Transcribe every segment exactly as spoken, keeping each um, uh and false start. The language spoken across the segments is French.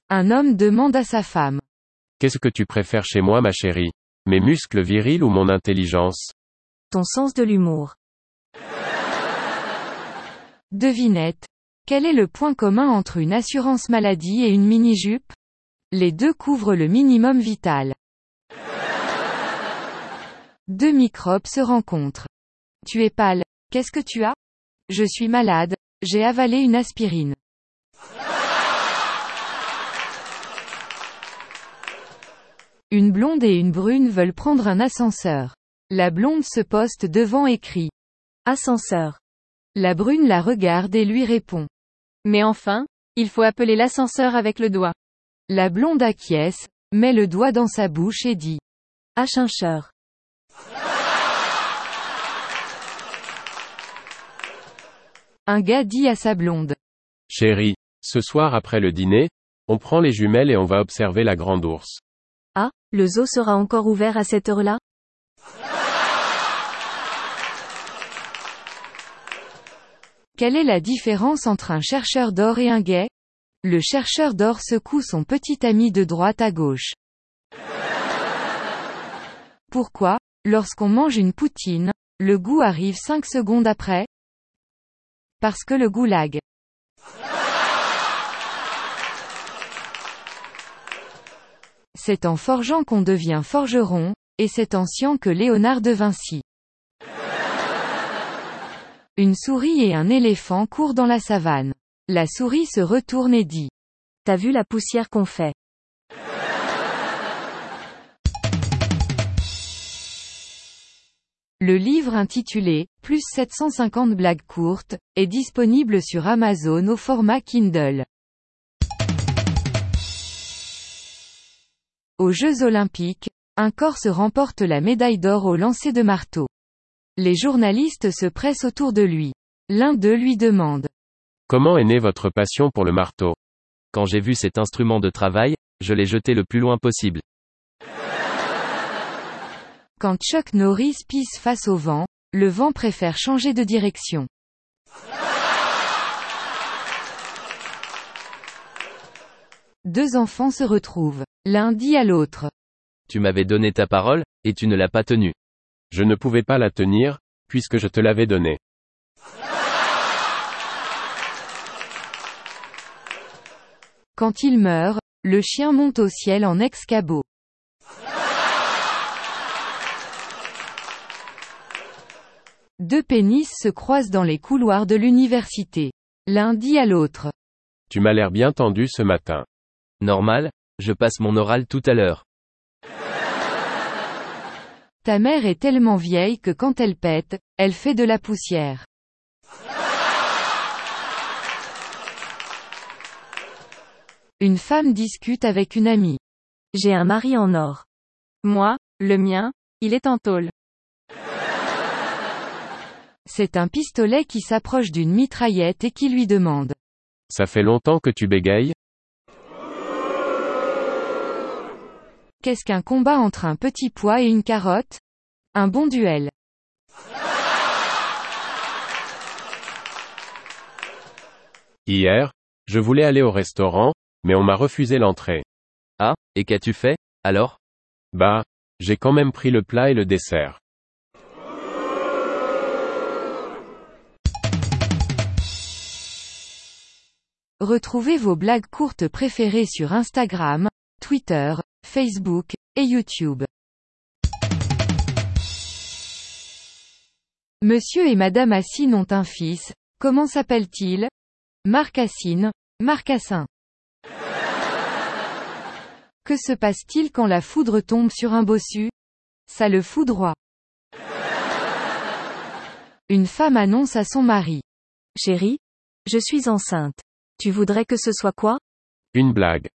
Un homme demande à sa femme. Qu'est-ce que tu préfères chez moi, ma chérie? Mes muscles virils ou mon intelligence? Ton sens de l'humour. Devinette. Quel est le point commun entre une assurance maladie et une mini-jupe? Les deux couvrent le minimum vital. Deux microbes se rencontrent. Tu es pâle. Qu'est-ce que tu as? Je suis malade. J'ai avalé une aspirine. Une blonde et une brune veulent prendre un ascenseur. La blonde se poste devant et crie. Ascenseur. La brune la regarde et lui répond. Mais enfin, il faut appeler l'ascenseur avec le doigt. La blonde acquiesce, met le doigt dans sa bouche et dit. Ascenseur. Un gars dit à sa blonde. Chérie, ce soir après le dîner, on prend les jumelles et on va observer la grande ours. Ah, le zoo sera encore ouvert à cette heure-là? Quelle est la différence entre un chercheur d'or et un gay? Le chercheur d'or secoue son petit ami de droite à gauche. Pourquoi, lorsqu'on mange une poutine, le goût arrive cinq secondes après? Parce que le goulag. C'est en forgeant qu'on devient forgeron, et c'est en sciant que Léonard de Vinci. Une souris et un éléphant courent dans la savane. La souris se retourne et dit. T'as vu la poussière qu'on fait? Le livre intitulé « Plus sept cent cinquante blagues courtes » est disponible sur Amazon au format Kindle. Aux Jeux Olympiques, un Corse remporte la médaille d'or au lancer de marteau. Les journalistes se pressent autour de lui. L'un d'eux lui demande. Comment est née votre passion pour le marteau? Quand j'ai vu cet instrument de travail, je l'ai jeté le plus loin possible. Quand Chuck Norris pisse face au vent, le vent préfère changer de direction. Deux enfants se retrouvent. L'un dit à l'autre. Tu m'avais donné ta parole, et tu ne l'as pas tenue. Je ne pouvais pas la tenir, puisque je te l'avais donnée. Quand il meurt, le chien monte au ciel en ex-cabot. Deux pénis se croisent dans les couloirs de l'université. L'un dit à l'autre. Tu m'as l'air bien tendu ce matin. Normal, je passe mon oral tout à l'heure. Ta mère est tellement vieille que quand elle pète, elle fait de la poussière. Une femme discute avec une amie. J'ai un mari en or. Moi, le mien, il est en tôle. C'est un pistolet qui s'approche d'une mitraillette et qui lui demande. Ça fait longtemps que tu bégayes? Qu'est-ce qu'un combat entre un petit pois et une carotte? Un bon duel. Hier, je voulais aller au restaurant, mais on m'a refusé l'entrée. Ah, et qu'as-tu fait, alors? Bah, j'ai quand même pris le plat et le dessert. Retrouvez vos blagues courtes préférées sur Instagram, Twitter, Facebook, et YouTube. Monsieur et Madame Assine ont un fils, comment s'appelle-t-il? Marc Assine, Marcassin. Que se passe-t-il quand la foudre tombe sur un bossu? Ça le foudroie. Une femme annonce à son mari. Chérie, je suis enceinte. Tu voudrais que ce soit quoi? Une blague.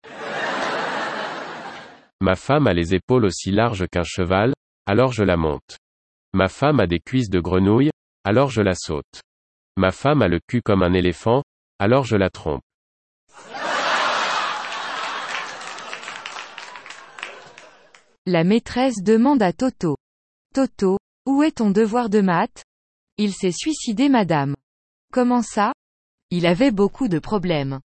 Ma femme a les épaules aussi larges qu'un cheval, alors je la monte. Ma femme a des cuisses de grenouille, alors je la saute. Ma femme a le cul comme un éléphant, alors je la trompe. La maîtresse demande à Toto. Toto, où est ton devoir de maths? Il s'est suicidé madame. Comment ça? Il avait beaucoup de problèmes.